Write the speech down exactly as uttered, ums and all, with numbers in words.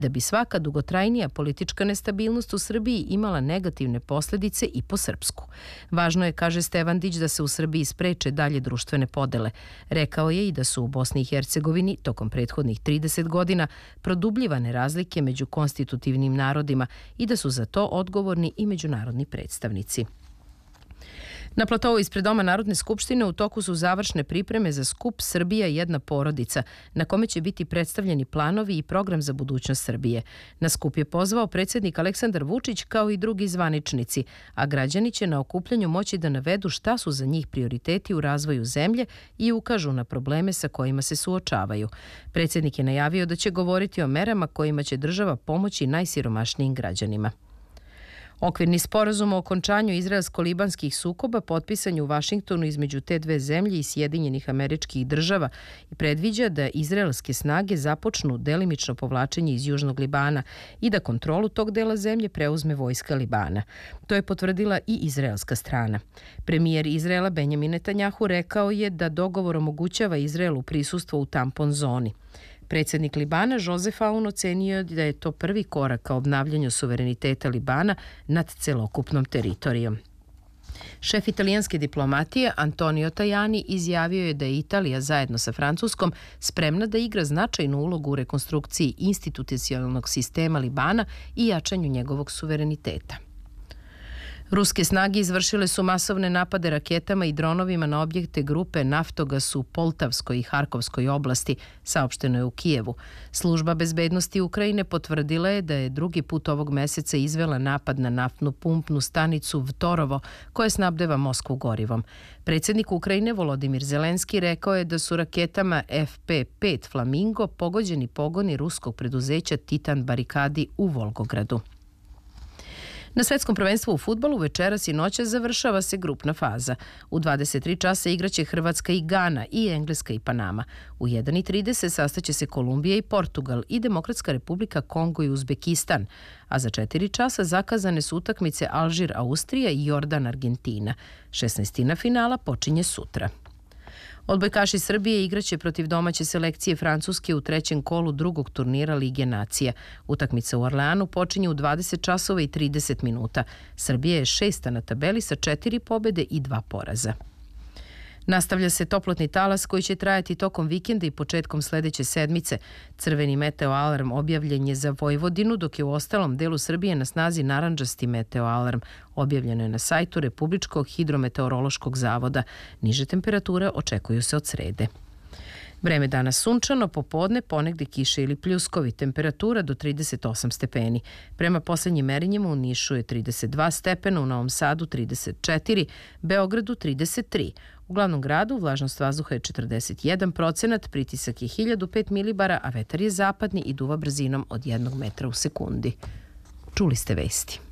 da bi svaka dugotrajnija politička nestabilnost u Srbiji imala negativne posledice i po srpsku. Važno je, kaže Stevandić, da se u Srbiji spreče dalje društvene podele. Rekao je i da su u Bosni i Hercegovini tokom prethodnih trideset godina produbljivane razlike među konstitutivnim narodima i da su za to odgovorni i međunarodni predstavnici. Na platovu ispred Doma Narodne skupštine u toku su završne pripreme za skup Srbija jedna porodica, na kome će biti predstavljeni planovi i program za budućnost Srbije. Na skup je pozvao predsjednik Aleksandar Vučić kao i drugi zvaničnici, a građani će na okupljanju moći da navedu šta su za njih prioriteti u razvoju zemlje i ukažu na probleme sa kojima se suočavaju. Predsjednik je najavio da će govoriti o merama kojima će država pomoći najsiromašnijim građanima. Okvirni sporazum o okončanju izraelsko-libanskih sukoba potpisan je u Vašingtonu između te dve zemlje i Sjedinjenih Američkih Država i predviđa da izraelske snage započnu delimično povlačenje iz Južnog Libana i da kontrolu tog dela zemlje preuzme vojska Libana. To je potvrdila i izraelska strana. Premijer Izraela Benjamin Netanjahu rekao je da dogovor omogućava Izraelu prisustvo u tampon zoni. Predsjednik Libana Joseph Aoun ocenio da je to prvi korak ka obnavljanju suvereniteta Libana nad celokupnom teritorijom. Šef italijanske diplomatije Antonio Tajani izjavio je da je Italija zajedno sa Francuskom spremna da igra značajnu ulogu u rekonstrukciji institucionalnog sistema Libana i jačanju njegovog suvereniteta. Ruske snage izvršile su masovne napade raketama i dronovima na objekte grupe Naftogas u Poltavskoj i Harkovskoj oblasti, saopšteno je u Kijevu. Služba bezbednosti Ukrajine potvrdila je da je drugi put ovog meseca izvela napad na naftnu pumpnu stanicu Vtorovo, koja snabdeva Moskvu gorivom. Predsjednik Ukrajine Volodimir Zelenski rekao je da su raketama F P pet Flamingo pogođeni pogoni ruskog preduzeća Titan Barikadi u Volgogradu. Na svetskom prvenstvu u fudbalu večeras i noćas završava se grupna faza. U dvadeset tri časa igraće Hrvatska i Gana i Engleska i Panama. U jedan i trideset sastaće se Kolumbija i Portugal i Demokratska republika Kongo i Uzbekistan. A za četiri časa zakazane su utakmice Alžir Austrija i Jordan Argentina. šesnaestina finala počinje sutra. Odbojkaši Srbije igraće protiv domaće selekcije Francuske u trećem kolu drugog turnira Lige nacija. Utakmica u Orleanu počinje u dvadeset časova i trideset minuta. Srbija je šesta na tabeli sa četiri pobede i dva poraza. Nastavlja se toplotni talas koji će trajati tokom vikenda i početkom sledeće sedmice. Crveni meteo alarm objavljen je za Vojvodinu, dok je u ostalom delu Srbije na snazi narandžasti meteo alarm. Objavljeno je na sajtu Republičkog hidrometeorološkog zavoda. Niže temperature očekuju se od srede. Vreme danas sunčano, popodne ponegde kiše ili pljuskovi, temperatura do trideset osam stepeni. Prema poslednjim merenjima u Nišu je trideset dva stepena, u Novom Sadu trideset četiri, Beogradu trideset tri. U glavnom gradu vlažnost vazduha je četrdeset jedan procenat, pritisak je hiljadu pet milibara, a vetar je zapadni i duva brzinom od jednog metra u sekundi. Čuli ste vesti.